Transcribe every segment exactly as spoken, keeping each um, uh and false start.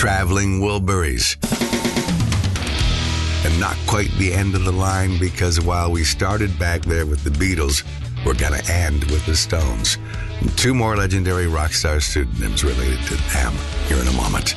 Traveling Wilburys. And not quite the end of the line, because while we started back there with the Beatles, we're going to end with the Stones. And two more legendary rock star pseudonyms related to them here in a moment.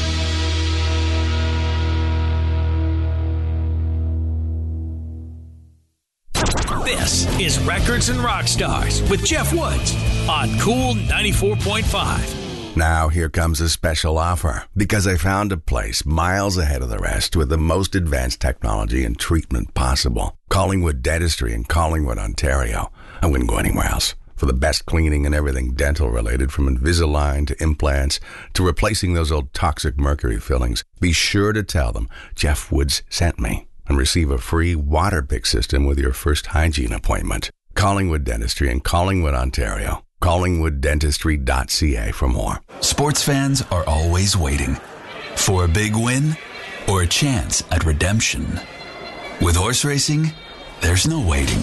This is Records and Rock Stars with Jeff Woods on Cool ninety-four point five. Now here comes a special offer, because I found a place miles ahead of the rest with the most advanced technology and treatment possible. Collingwood Dentistry in Collingwood, Ontario. I wouldn't go anywhere else. For the best cleaning and everything dental related, from Invisalign to implants to replacing those old toxic mercury fillings. Be sure to tell them Jeff Woods sent me and receive a free water pick system with your first hygiene appointment. Collingwood Dentistry in Collingwood, Ontario. collingwood dentistry dot c a for more. Sports fans are always waiting for a big win or a chance at redemption. With horse racing, there's no waiting.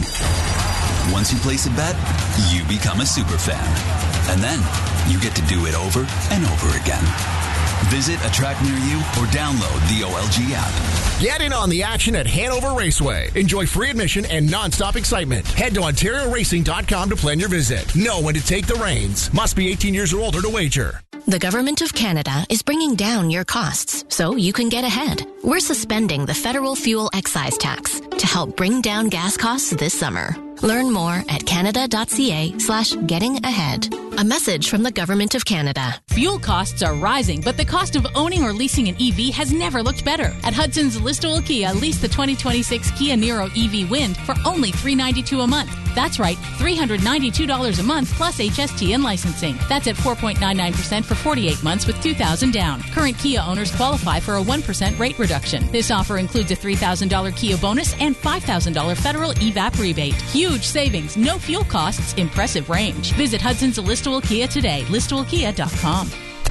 Once you place a bet, you become a super fan. And then you get to do it over and over again. Visit a track near you or download the O L G app. Get in on the action at Hanover Raceway. Enjoy free admission and non-stop excitement. Head to ontario racing dot com to plan your visit. Know when to take the reins. Must be eighteen years or older to wager. The Government of Canada is bringing down your costs so you can get ahead. We're suspending the federal fuel excise tax to help bring down gas costs this summer. Learn more at canada.ca slash getting ahead. A message from the Government of Canada. Fuel costs are rising, but the cost of owning or leasing an E V has never looked better. At Hudson's Listowel Kia, lease the twenty twenty-six Kia Niro E V Wind for only three hundred ninety-two dollars a month. That's right, three hundred ninety-two dollars a month plus H S T and licensing. That's at four point nine nine percent for forty-eight months with two thousand dollars down. Current Kia owners qualify for a one percent rate reduction. This offer includes a three thousand dollars Kia bonus and five thousand dollars federal E V A P rebate. Huge savings, no fuel costs, impressive range. Visit Hudson's Listowel Kia today, listowel kia dot com.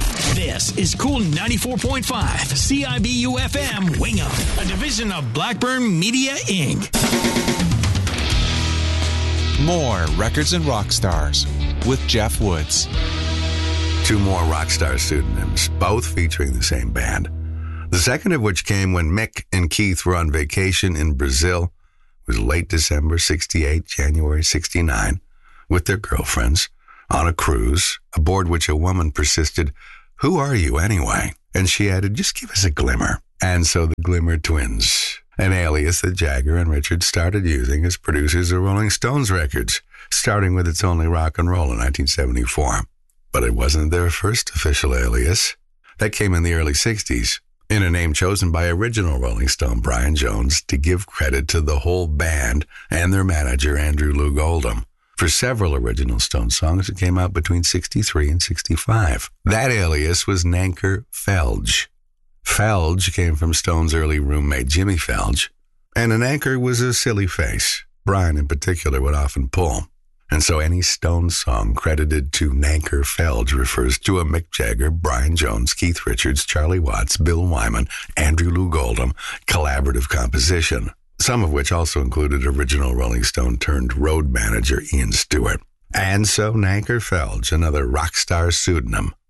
This is Cool ninety-four point five, C I B U F M Wing Up, a division of Blackburn Media, Incorporated. More Records and Rock Stars with Jeff Woods. Two more rock star pseudonyms, both featuring the same band. The second of which came when Mick and Keith were on vacation in Brazil. It was late December sixty-eight, January sixty-nine, with their girlfriends on a cruise, aboard which a woman persisted, "Who are you anyway?" And she added, "Just give us a glimmer." And so the Glimmer Twins, an alias that Jagger and Richards started using as producers of Rolling Stones records, starting with It's Only Rock and Roll in nineteen seventy-four. But it wasn't their first official alias. That came in the early sixties, in a name chosen by original Rolling Stone Brian Jones to give credit to the whole band and their manager, Andrew Loog Oldham, for several original Stone songs that came out between sixty-three and sixty-five. That alias was Nanker Felge. Felge came from Stone's early roommate, Jimmy Felge, and an anchor was a silly face Brian in particular would often pull. And so any Stone song credited to Nanker Felge refers to a Mick Jagger, Brian Jones, Keith Richards, Charlie Watts, Bill Wyman, Andrew Loog Oldham collaborative composition, some of which also included original Rolling Stone turned road manager Ian Stewart. And so Nanker Felge, another rock star pseudonym,